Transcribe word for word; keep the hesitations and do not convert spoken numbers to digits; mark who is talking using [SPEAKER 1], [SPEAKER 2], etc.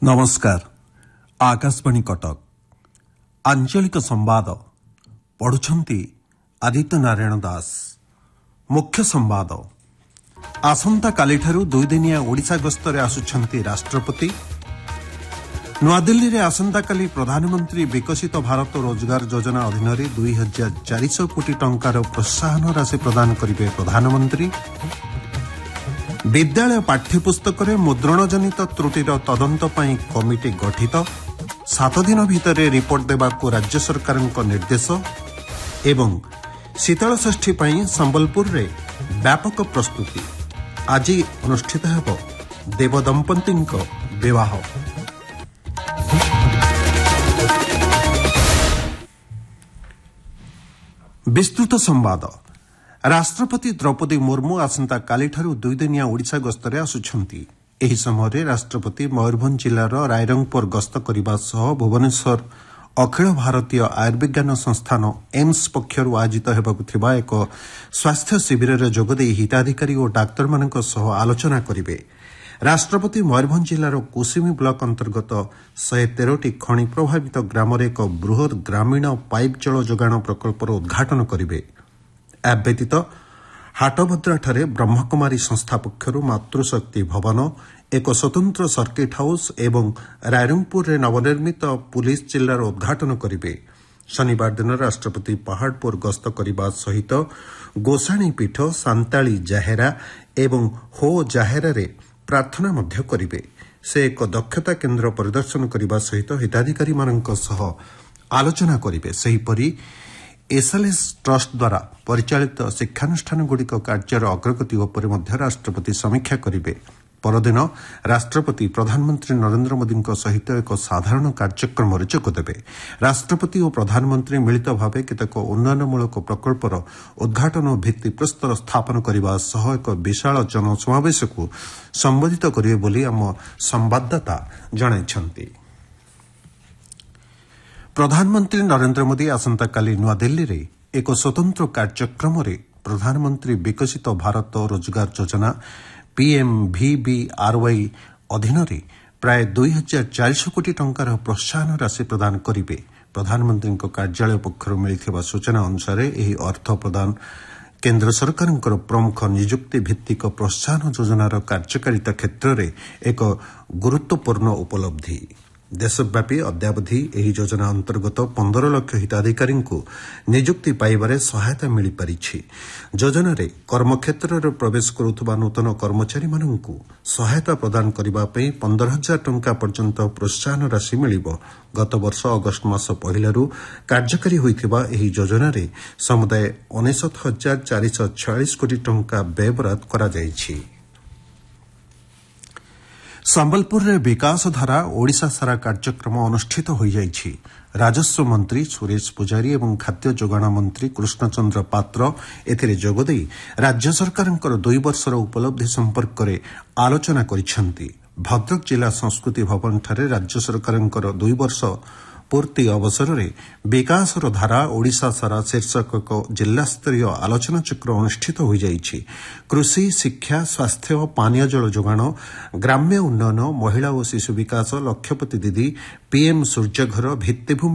[SPEAKER 1] नमस्कार आकाशवाणी कटक आंचलिक संवाद पढ़ुछंती आदित्य नारायण दास। मुख्य संवाद आसंता कालीठारू दुई दिनिया ओडिशा गस्तरे आसुछंती राष्ट्रपति। नुआदिल्ली रे आसंता काली प्रधानमंत्री विकसित भारत रोजगार योजना अधीन दुई हजार चार सौ कोटी टंकार प्रोत्साहन राशि प्रदान करिवे प्रधानमंत्री। विद्यालय पाठ्यपुस्तक मुद्रण जनित त्रुटिर तदंत पई कमिटी गठित। सात दिन भितर रिपोर्ट देबाकू राज्य सरकार निर्देश। एवं शीतल षष्ठी पई संबलपुर रे व्यापक प्रस्तुति। आज अनुष्ठित हेब देवदंपति विवाह। विस्तृत संवाद राष्ट्रपति द्रौपदी मुर्मू आसंता कालीठारू दुई दिनिया ओडिशा गस्तरे आसुछंती। एही समय राष्ट्रपति मयूरभंज जिलार रायरंगपुर गस्त करने सह भुवनेश्वर अखिल भारतीय आयुर्विज्ञान संस्थान एम्स पक्षर आयोजित हेबाकु थिबा एक स्वास्थ्य शिविर में जोगदे हिताधिकारी और डाक्तर मानक सह आलोचना करिवे। राष्ट्रपति मयूरभंज जिलार कुसुमी ब्लॉक अंतर्गत शहे तेरटी खनि प्रभावित ग्राम एक बृहत ग्रामीण पाइप जल जोगाण प्रकल्पर उद्घाटन करिवे। व्यतीत हाटभद्राଠାରେ ब्रह्मकुमारी संस्था पक्षर मातृशक्ति भवन, एक स्वतंत्र सर्किट हाउस एवं रायरंगपुर रे नवनिर्मित पुलिस जिलार उद्घाटन करिवे। शनिवार दिन राष्ट्रपति पहाड़पुर गस्त करने सहित गोसाणी पीठ, सांताली जाहेरा एवं हो जाहेरा रे प्रार्थना मध्य करिवे। से एक दक्षता केन्द्र परिदर्शन करने सहित हिताधिकारी मानक सह आलोचना करिवे। सेहीपरि एसएलएस ट्रस्ट द्वारा परिचालित शिक्षानुष्ठान गुड़िक कार्यर अग्रगति उपर मध्य राष्ट्रपति समीक्षा करिवे। परदिन राष्ट्रपति प्रधानमंत्री नरेंद्र मोदी सहित एक साधारण कार्यक्रम जोगदेवे। राष्ट्रपति और प्रधानमंत्री मिलित भाव केतेक उन्नयनमूलक प्रकल्पर उद्घाटन और भित्तिप्रस्तर स्थापन करने सह एक विशाल जनसमावेश को संबोधित करिवे बोली आम संवाददाता जणाइछन्ति। प्रधानमंत्री नरेंद्र मोदी आसंता काली नुआदिल्ली रे एक स्वतंत्र कार्यक्रम रे प्रधानमंत्री विकसित भारत रोजगार योजना पीएमवीबीआरवाई अधीन प्राय दुई हजार चार सौ कोटी टंकार प्रोत्साहन राशि प्रदान करिवे। प्रधानमंत्री कार्यालय पक्षर मिलिथिबा सूचना अनुसार एही अर्थ प्रदान केन्द्र सरकार प्रमुख नियुक्ति भित्तिक प्रोत्साहन योजनार कार्यकारिता क्षेत्र में एक गुरुत्वपूर्ण उपलब्धि। देशव्यापी अद्यावधि एही योजना अंतर्गत पंदर लाख हिताधिकारी नियुक्ति पाइबारे सहायता मिल पारिछि। योजना रे कर्मक्षेत्र रे प्रवेश करुथबा नूतन कर्मचारी माननकु सहायता प्रदान करिबा पई पंदर हजार टंका पर्यंत प्रोत्साहन राशि मिलिबो। गत वर्ष अगस्त मास पहिलारू कार्यकारी होइथिबा एही योजना रे समुदाय उनसठ हजार चार सौ छियालीस कोटी टंका व्ययबराद करा जायछि। संबलपुर रे विकास धारा ओडिशा सारा कार्यक्रम अनुष्ठित हो जाइछि। राजस्व मंत्री सुरेश पुजारी एवं खाद्य जोगाण मंत्री कृष्णचंद्र पात्र एथिरे जोगदेई राज्य सरकारଙ୍କର दुई वर्षर उपलब्धि संपर्क में आलोचना करिसेंति। भद्रक जिला संस्कृति भवन ठारे राज्य सरकारଙ୍କର दुई वर्ष पूर्ति अवसर में विकासर धारा ओडिशा सारा शीर्षक एक जिला स्तरीय आलोचना चक्र अनुष्ठित हो जाइछि। कृषि, शिक्षा, स्वास्थ्य, पानीय जल जोगाण, ग्राम्य उन्नयन, महिला और शिशु विकास, लक्षपति दीदी, पीएम सूर्यघर, भित्तिभूमि